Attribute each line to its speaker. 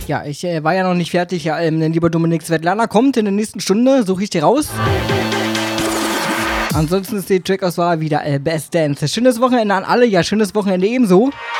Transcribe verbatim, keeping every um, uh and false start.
Speaker 1: Ja, ich äh, war ja noch nicht fertig. Ja, ähm, lieber Dominik, Svetlana kommt in der nächsten Stunde, suche ich dir raus. Ansonsten ist die Trackauswahl wieder äh, Best Dance. Schönes Wochenende an alle, ja, schönes Wochenende ebenso.